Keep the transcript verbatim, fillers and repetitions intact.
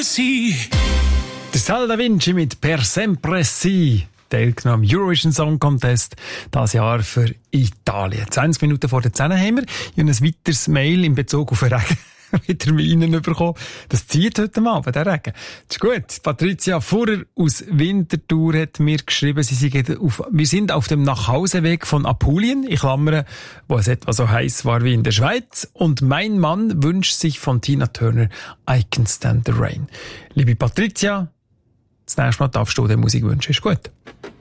sì. Der Sal da Vinci mit Per sempre sì. Teilgenommen am Eurovision Song Contest, das Jahr für Italien. zwanzig Minuten vor der zehn haben wir. Ich habe ein weiteres Mail in Bezug auf den Regen wieder mit Ihnen bekommen. Das zieht heute Abend, der Regen. Das ist gut. Patricia Furrer aus Winterthur hat mir geschrieben, sie sind auf, wir sind auf dem Nachhauseweg von Apulien, in Klammern, wo es etwa so heiß war wie in der Schweiz. Und mein Mann wünscht sich von Tina Turner I Can Stand the Rain. Liebe Patricia, das nächste Mal darfst du dir Musik wünschen. Ist gut.